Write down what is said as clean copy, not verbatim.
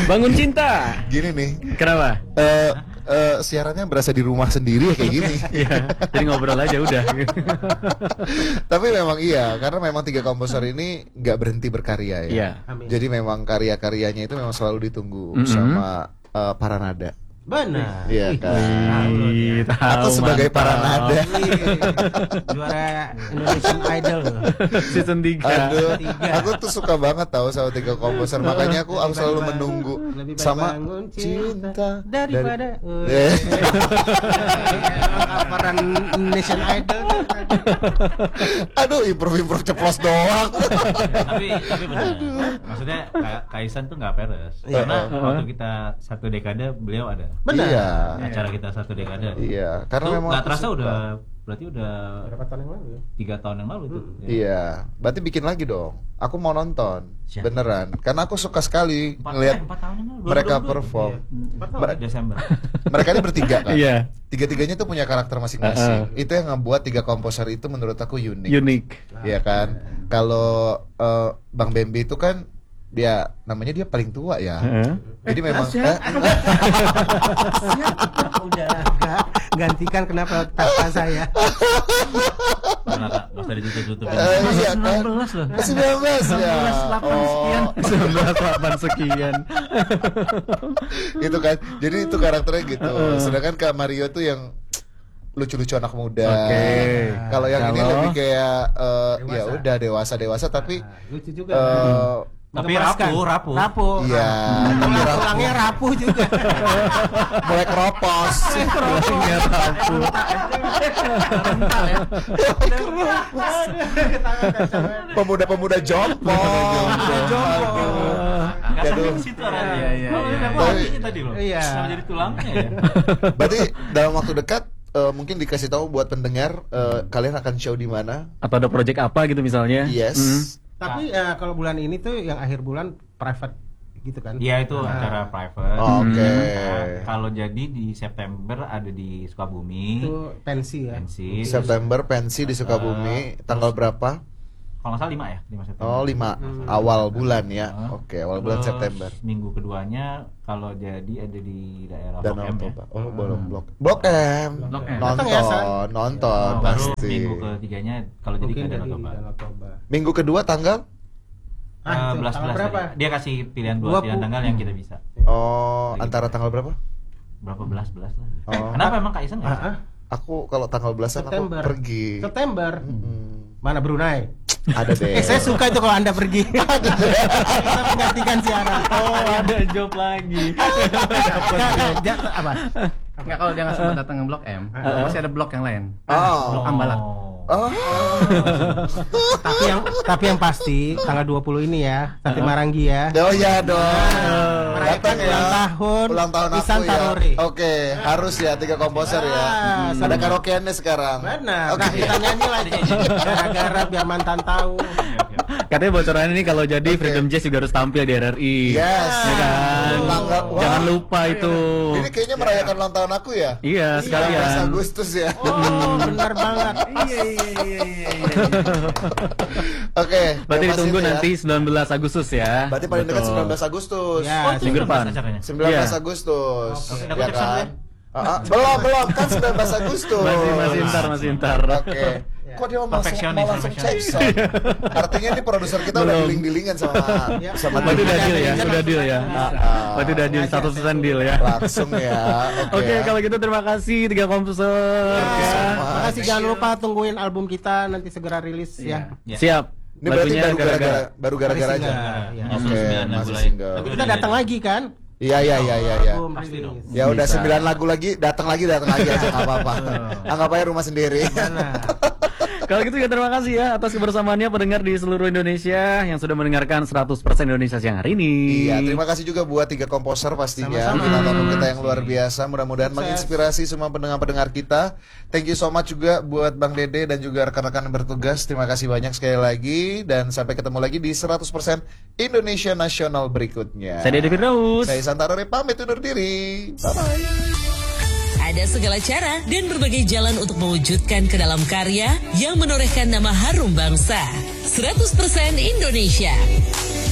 Bangun cinta. Gini nih. Kenapa? Siarannya berasa di rumah sendiri ya kayak gini. Iya, jadi ngobrol aja udah. Tapi memang iya, karena memang 3 komposer ini nggak berhenti berkarya ya. Iya. Jadi memang karya-karyanya itu memang selalu ditunggu sama para nada. Benar. Iya kan. Tahu, Aku sebagai mantap. para nada. Juara Indonesian Idol loh. Season 3. Aduh, aku tuh suka banget tahu sama 3 komposer. Makanya aku selalu menunggu Lebih baik sama bangun cinta daripada dari- kaparan Indonesian Idol. Aduh, improve ceplos doang. tapi benar. Maksudnya Kaisan tuh nggak peres. Karena waktu kita 1 dekade beliau ada. Benar. Iya. Acara kita 1 dekade. Iya, karena Itu memang nggak aku terasa suka. berarti udah Berapa tahun yang lalu ya? 3 tahun yang lalu itu. Iya, berarti bikin lagi dong. Aku mau nonton. Siap. Beneran. Karena aku suka sekali ngelihat 4 tahun yang lalu. mereka 2022. perform. Iya. Desember. Mereka ini bertiga kan? Iya. Tiga-tiganya tuh punya karakter masing-masing. Itu yang ngebuat 3 komposer itu menurut aku unik. Unik. Iya kan? Kalau Bang Bambi itu kan dia namanya dia paling tua ya. Jadi memang Udah gantikan kenapa tata saya. Mana Kak? Nggak usah ditutup-tutupin. iya kan? 19 loh. 19 ya. 19 sekian. Gitu kan. Jadi itu karakternya gitu. Sedangkan Kak Mario tuh yang lucu-lucu anak muda. Oke. Kalau yang ini Kalau- lebih kayak ya udah dewasa tapi Lucu juga. Tapi Mengemaskan. Rapuh. iya, tapi rapuh. Tulangnya rapuh juga. mulai keropos. Tulangnya rapuh. Pemuda-pemuda jompong. Nggak sampai Aduh. ke situ arahnya. Iya. Tapi- Tadi loh. Iya. Kenapa jadi tulangnya ya? Berarti dalam waktu dekat mungkin dikasih tahu buat pendengar kalian akan show di mana? Atau ada project apa gitu misalnya? Yes. Tapi kalau bulan ini tuh yang akhir bulan private gitu kan? Iya itu acara private. Oke. Nah, kalau jadi di September ada di Sukabumi. Itu pensi ya. Pensi. September pensi di Sukabumi, tanggal berapa? Kalau nggak salah 5 ya, 5 September. Oh, 5 awal bulan ya. Oke, awal bulan Terus September. Minggu keduanya kalau jadi ada di daerah Blok Danau M ya. Toba. Oh, belum Blok M. Blok M. Datang ya, San? Nonton Baru pasti. minggu ketiganya kalau jadi Mungkin ke dari Danau Toba. Danau Toba. Minggu kedua tanggal? Itu Belas tanggal berapa? Dia kasih pilihan 2 pilihan tanggal yang kita bisa. Oh, antara tanggal berapa? Berapa belas lah. Oh. Kenapa emang Kak Isan nggak bisa? Aku kalau tanggal belasan aku September. pergi. September. Hmm, Mana Brunei? ada deh. Saya suka itu kalau Anda pergi. Kita menggantikan siaran. Oh, ada job lagi. Apa? Enggak, kalau dia nggak sempat datang ke Blok M, masih ada blok yang lain. Oh. Blok Ambalat. Oh. Tapi yang pasti tanggal 20 ini ya, Sate Maranggi ya. Oh ya dong. Merayakan Datang ya. ulang tahun Ulang tahun Isan aku ya. Tarori. Oke, harus ya 3 komposer ya. Ada karaokeannya sekarang. Benar. Oke. Nah, kita nyanyi lagi. Gara-gara biar mantan tahu. Katanya bocoran ini kalau jadi Freedom Jazz juga harus tampil di RRI. Yes. Ya kan? Tanggal- wah. Jangan lupa itu. Ini kayaknya merayakan ulang tahun aku ya. Iya, 19 sekalian. Agustus ya. Oh, benar banget. Oke. Berarti yang ditunggu pasti itu nanti 19 Agustus ya. Berarti paling dekat Betul. 19 Agustus. Ya, minggu depan. Acaranya. 19 Iya. Agustus. Oke, Ya aku cek sana kan? Belum kan 19 Agustus. Masih ntar. Oke. Kok dia mau Perfectionist, langsung perfectionist. cek sound? Artinya ini produser kita udah Belum. dealing-dealingan sama Berarti tim. udah deal ya, udah deal ya. Berarti udah deal 100% deal ya. Langsung ya. Oke, ya. kalau gitu terima kasih 3 komposer. Ya. Makasih, jangan lupa tungguin album kita nanti segera rilis ya. Ya. Siap. Ini berarti Lagunya gara-gara. baru gara-gara aja. Ya. Menyusul Oke, 9 lagu masih lain. single. Tapi Kita udah datang jadi. lagi kan? Iya. Album Pasti dong. rilis. Ya udah Bisa. 9 lagu lagi, datang lagi aja nggak apa-apa. Anggap aja rumah sendiri. Nah, Kalau gitu ya terima kasih ya atas kebersamaannya pendengar di seluruh Indonesia yang sudah mendengarkan 100% Indonesia siang hari ini. Iya, terima kasih juga buat 3 komposer pastinya. Sama-sama. Kita tamu kita yang luar biasa. Mudah-mudahan menginspirasi semua pendengar-pendengar kita. Thank you so much juga buat Bang Dede dan juga rekan-rekan yang bertugas. Terima kasih banyak sekali lagi dan sampai ketemu lagi di 100% Indonesia Nasional berikutnya. Saya Dede Firdaus. Saya Santarore pamit undur diri. Bye-bye. Ada segala cara dan berbagai jalan untuk mewujudkan ke dalam karya yang menorehkan nama harum bangsa. 100% Indonesia.